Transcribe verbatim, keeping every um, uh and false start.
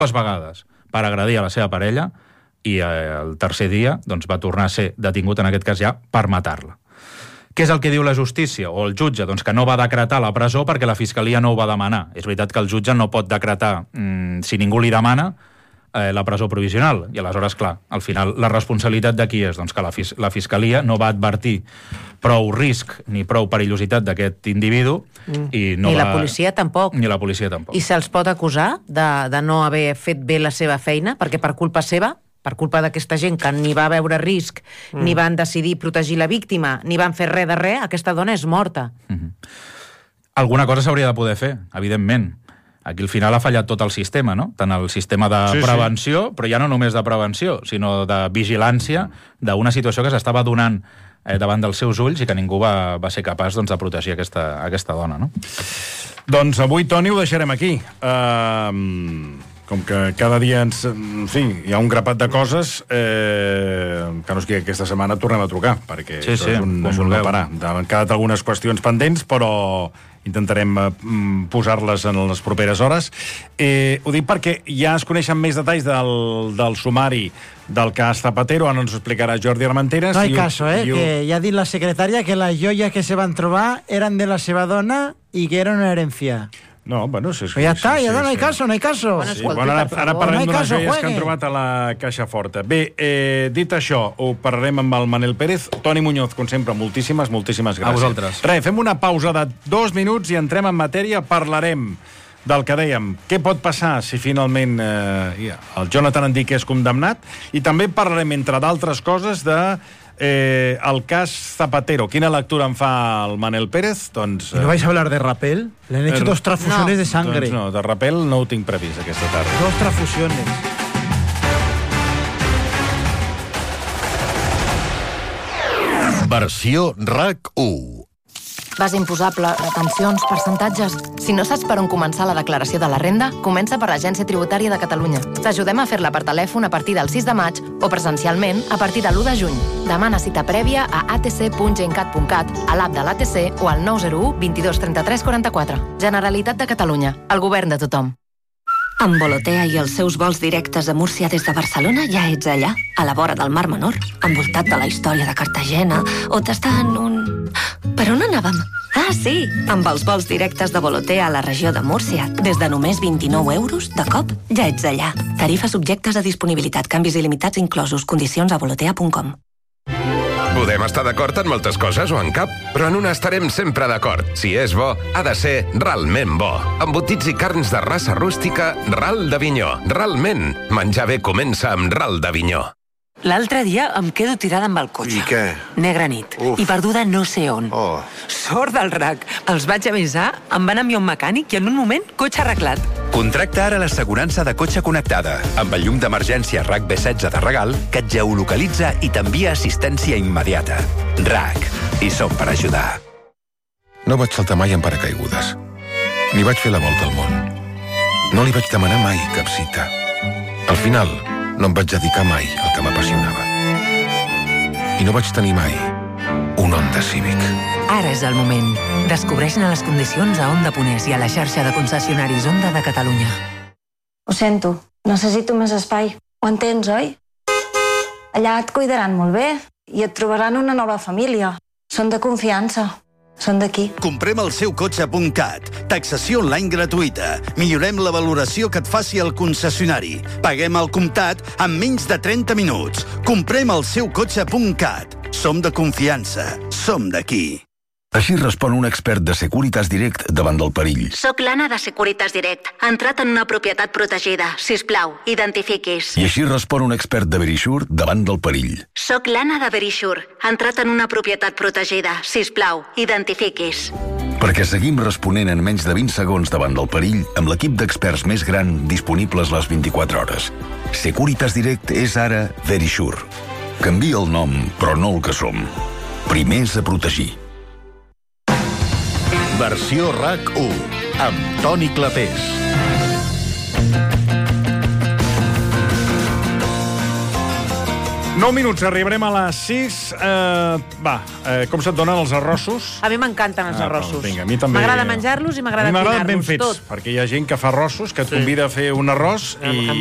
dues vegades per agredir a la seva parella i el tercer dia doncs, va tornar a ser detingut, en aquest cas ja, per matar-la. Què és el que diu la justícia o el jutge? Doncs que no va decretar la presó perquè la fiscalia no ho va demanar. És veritat que el jutge no pot decretar, mmm, si ningú li demana, eh, la presó provisional. I aleshores, clar, al final, la responsabilitat de qui és? Doncs que la, fis la fiscalia no va advertir prou risc ni prou perillositat d'aquest individu mm. i no ni va... la policia tampoc. Ni la policia tampoc. I se'ls pot acusar de, de no haver fet bé la seva feina perquè per culpa seva, per culpa d'aquesta gent que ni va veure risc, mm. ni van decidir protegir la víctima, ni van fer res de res, aquesta dona és morta. Mm-hmm. Alguna cosa s'hauria de poder fer, evidentment. Aquí al final ha fallat tot el sistema, no? Tant el sistema de sí, prevenció, sí. però ja no només de prevenció, sinó de vigilància d'una situació que s'estava donant eh, davant dels seus ulls i que ningú va, va ser capaç doncs, de protegir aquesta, aquesta dona, no? Doncs avui, Toni, ho deixarem aquí. Uh, com que cada dia ens... En fi, hi ha un grapat de coses eh, que no és que aquesta setmana tornem a trucar, perquè sí, això sí, és un, és un no parar. Han quedat algunes qüestions pendents, però intentarem eh, posar-les en les properes hores. Eh, ho dic perquè ja es coneixen més detalls del, del sumari del cas Zapatero, ara ens ho explicarà Jordi Armenteres. No hay caso, eh, que ja ha dit la secretària que les joies que se van trobar eren de la seva dona i que era una herencia. No, bueno, sí, sí, Però ja està, sí, ja sí, no hay sí. caso, no hay caso. Bueno, Sí, bueno, ara, ara parlem no d'unes caso, joies juegue. que han trobat a la Caixa Forta. Bé, eh, dit això, ho parlarem amb el Manel Pérez. Toni Muñoz, com sempre, moltíssimes, moltíssimes gràcies. A vosaltres. Res, fem una pausa de dos minuts i entrem en matèria. Parlarem del que dèiem, què pot passar si finalment eh, el Jonathan Endique és condemnat, i també parlarem, entre d'altres coses, de eh, el cas Zapatero. Quina lectura en fa el Manel Pérez? Doncs, ¿Y no vais a hablar de rapel? Le han hecho eh, dos transfusiones no. de sangre. Doncs no, de rapel no ho tinc previst aquesta tarda. Dos transfusiones. Versió RAC u. Base imposable, retencions, percentatges... Si no saps per on començar la declaració de la renda, comença per l'Agència Tributària de Catalunya. T'ajudem a fer-la per telèfon a partir del sis de maig o presencialment a partir de l'u de juny. Demana cita prèvia a a t c punt gencat punt cat, a l'app de l'A T C o al nou zero u vint dos trenta tres quaranta quatre. Generalitat de Catalunya, el govern de tothom. Amb Volotea i els seus vols directes a Múrcia des de Barcelona ja ets allà, a la vora del Mar Menor, envoltat de la història de Cartagena, o tastant un... Per on anàvem? Ah, sí! Amb els vols directes de Volotea a la regió de Múrcia, des de només vint-i-nou euros, de cop, ja ets allà. Tarifes subjectes a disponibilitat, canvis il·limitats inclosos, condicions a volotea punt com. Podem estar d'acord en moltes coses o en cap, però en una estarem sempre d'acord. Si és bo, ha de ser realment bo. Embotits i carns de raça rústica, Ral d'Avinyó. Realment, menjar bé comença amb Ral d'Avinyó. L'altre dia em quedo tirada amb el cotxe. I què? Negra nit. Uf. I perduda no sé on. Oh. Sort del RAC. Els vaig avisar, em van enviar un mecànic i en un moment, cotxe arreglat. Contracta ara l'assegurança de cotxe connectada amb el llum d'emergència RAC B setze de regal que et geolocalitza i t'envia assistència immediata. RAC. I som per ajudar. No vaig saltar mai en paracaigudes. Ni vaig fer la volta al món. No li vaig demanar mai cap cita. Al final, no em vaig dedicar mai al que m'apassionava. I no vaig tenir mai un Honda Civic. Ara és el moment. Descobreix-ne les condicions a Honda Ponés i a la xarxa de concessionaris Honda de Catalunya. Ho sento, necessito més espai. Ho entens, oi? Allà et cuidaran molt bé i et trobaran una nova família. Són de confiança. Són d'aquí. Comprem el seu cotxe punt cat. Taxació online gratuïta. Millorem la valoració que et faci el concessionari. Paguem al comptat en menys de trenta minuts. Comprem el seu cotxe punt cat. Som de confiança. Som d'aquí. Així respon un expert de Securitas Direct davant del perill. Soc l'Anna de Securitas Direct. Ha entrat en una propietat protegida. Sisplau, identifiquis. I així respon un expert de Verisure davant del perill. Soc l'Anna de Verisure. Ha entrat en una propietat protegida. Sisplau, identifiquis. Perquè seguim responent en menys de vint segons davant del perill amb l'equip d'experts més gran disponibles les vint-i-quatre hores. Securitas Direct és ara Verisure. Canvia el nom, però no el que som. Primers a protegir. Versió RAC u, amb Toni Clapés. nou minuts, arribarem a les sis. Uh, va, uh, com se't donen els arrossos? A mi m'encanten els Ah, arrossos. vinga, a mi també. M'agrada menjar-los i A m'agrada mi m'agraden ben cuinar-los, fets, tot. perquè hi ha gent que fa arrossos, que et convida a fer un arròs i